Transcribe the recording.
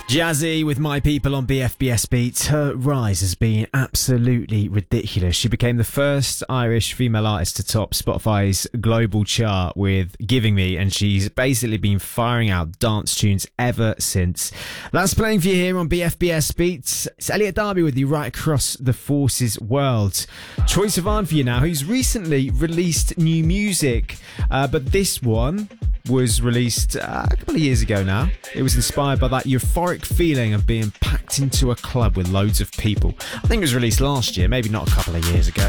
Jazzy with My People on BFBS Beats. Her rise has been absolutely ridiculous. She became the first Irish female artist to top Spotify's global chart with Giving Me, and she's basically been firing out dance tunes ever since. That's playing for you here on BFBS Beats. It's Elliot Darby with you right across the Forces world. Troye Sivan for you now, who's recently released new music, but this one was released a couple of years ago now. It was inspired by that euphoric feeling of being packed into a club with loads of people. I think it was released last year, maybe not a couple of years ago.